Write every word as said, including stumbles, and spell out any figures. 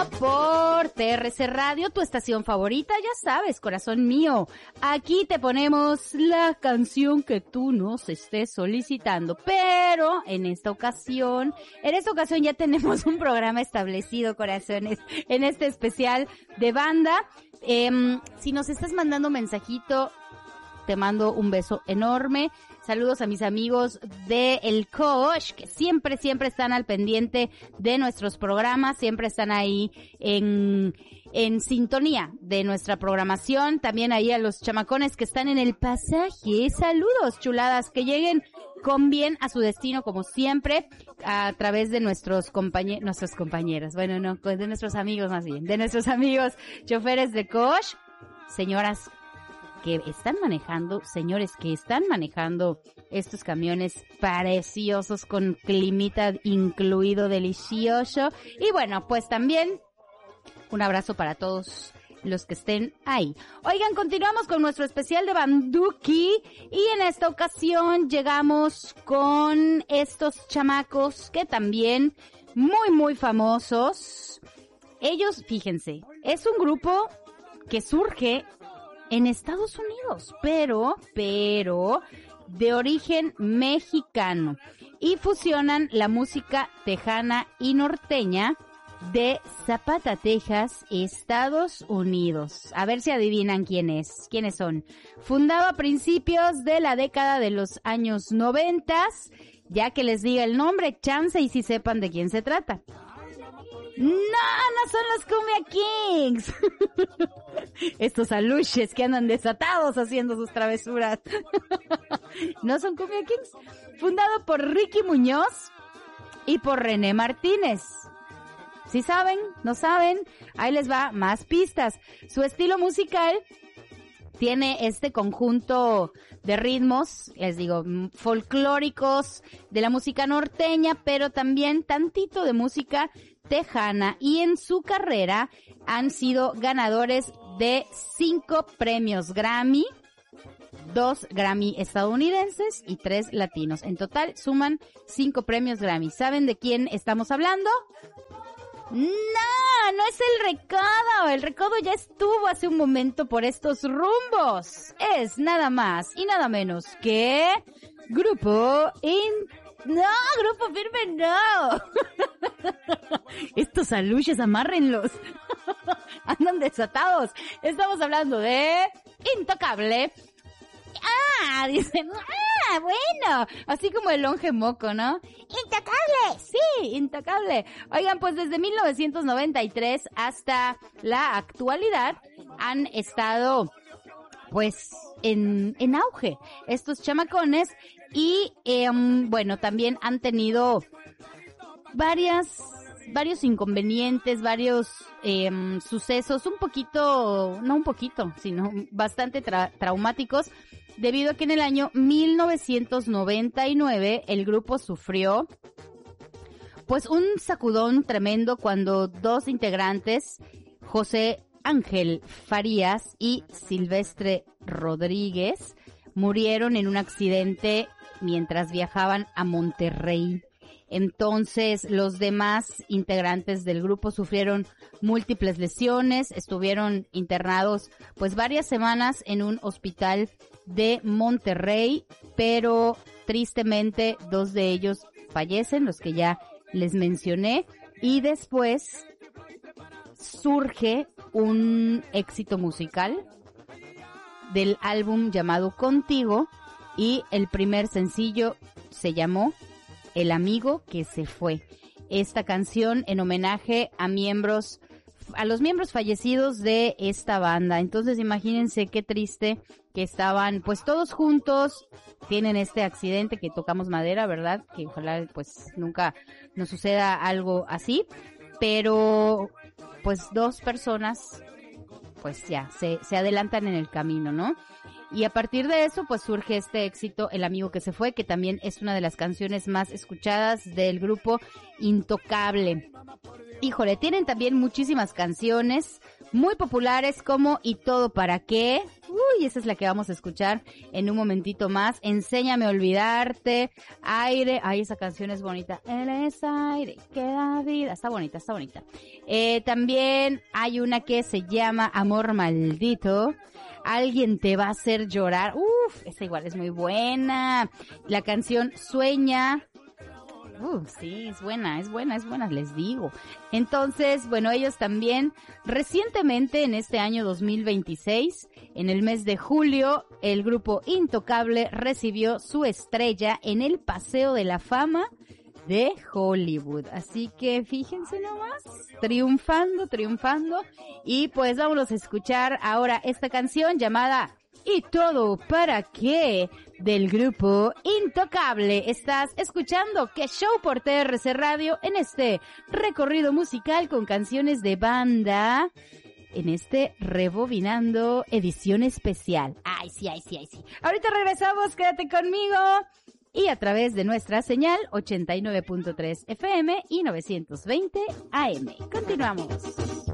Por T R C Radio, tu estación favorita, ya sabes, corazón mío. Aquí te ponemos la canción que tú nos estés solicitando, pero en esta ocasión, en esta ocasión ya tenemos un programa establecido, corazones, en este especial de banda. Eh, si nos estás mandando mensajito, te mando un beso enorme. Saludos a mis amigos de El Coach, que siempre, siempre están al pendiente de nuestros programas, siempre están ahí en, en sintonía de nuestra programación. También ahí a los chamacones que están en el pasaje. Saludos, chuladas, que lleguen con bien a su destino, como siempre, a través de nuestros compañeros, nuestras compañeras, bueno, no, de nuestros amigos más bien, de nuestros amigos choferes de Coach, señoras que están manejando, señores que están manejando estos camiones preciosos con climita incluido delicioso. Y bueno, pues también un abrazo para todos los que estén ahí. Oigan, continuamos con nuestro especial de Banduki y en esta ocasión llegamos con estos chamacos que también muy muy famosos. Ellos, fíjense, es un grupo que surge en Estados Unidos, pero, pero, de origen mexicano. Y fusionan la música tejana y norteña de Zapata, Texas, Estados Unidos. A ver si adivinan quién es, quiénes son. Fundado a principios de la década de los años noventas, ya que les diga el nombre, chance y si sepan de quién se trata. No, no son los Cumbia Kings. Estos aluches que andan desatados haciendo sus travesuras. No son Cumbia Kings. Fundado por Ricky Muñoz y por René Martínez. ¿Sí saben? ¿No saben? Ahí les va más pistas. Su estilo musical tiene este conjunto de ritmos, les digo, folclóricos de la música norteña, pero también tantito de música tejana, y en su carrera han sido ganadores de cinco premios Grammy, dos Grammy estadounidenses y tres latinos. En total suman cinco premios Grammy. ¿Saben de quién estamos hablando? No, no es el Recodo. El Recodo ya estuvo hace un momento por estos rumbos. Es nada más y nada menos que Grupo In... No, Grupo Firme no. Estos aluches, amárrenlos. Andan desatados. Estamos hablando de Intocable. Ah, dicen, ah, bueno, así como el longe moco, ¿no? Intocable, sí, Intocable. Oigan, pues desde mil novecientos noventa y tres hasta la actualidad han estado, pues, en, en auge estos chamacones y, eh, bueno, también han tenido varias, varios inconvenientes, varios eh, sucesos un poquito, no un poquito, sino bastante tra- traumáticos, debido a que en el año mil novecientos noventa y nueve el grupo sufrió pues un sacudón tremendo cuando dos integrantes, José Ángel Farías y Silvestre Rodríguez, murieron en un accidente mientras viajaban a Monterrey. Entonces, los demás integrantes del grupo sufrieron múltiples lesiones, estuvieron internados pues varias semanas en un hospital de Monterrey, pero tristemente dos de ellos fallecen, los que ya les mencioné, y después surge un éxito musical del álbum llamado Contigo, y el primer sencillo se llamó El amigo que se fue. Esta canción en homenaje a miembros, a los miembros fallecidos de esta banda. Entonces imagínense qué triste que estaban pues todos juntos, tienen este accidente, que tocamos madera, ¿verdad? Que ojalá pues nunca nos suceda algo así, pero pues dos personas pues ya se, se adelantan en el camino, ¿no? Y a partir de eso, pues surge este éxito, El amigo que se fue, que también es una de las canciones más escuchadas del grupo Intocable. híjole, tienen también muchísimas canciones muy populares como ¿Y todo para qué? Uy, esa es la que vamos a escuchar en un momentito más. Enséñame a olvidarte, Aire, ay, esa canción es bonita. Él es aire, que da vida, está bonita, está bonita. Eh, también hay una que se llama Amor Maldito. Alguien te va a hacer llorar. Uf, esa igual es muy buena. La canción Sueña. Uh, sí, es buena, es buena, es buena, les digo. Entonces, bueno, ellos también, recientemente en este año dos mil veintiséis, en el mes de julio, el grupo Intocable recibió su estrella en el Paseo de la Fama de Hollywood. Así que fíjense nomás, triunfando, triunfando. Y pues vámonos a escuchar ahora esta canción llamada ¿Y todo para qué? Del grupo Intocable. Estás escuchando Que Show por T R C Radio en este recorrido musical con canciones de banda, en este Rebobinando edición especial. Ay, sí, ay, sí, ay, sí. Ahorita regresamos, quédate conmigo. Y a través de nuestra señal ochenta y nueve punto tres F M y novecientos veinte A M. Continuamos.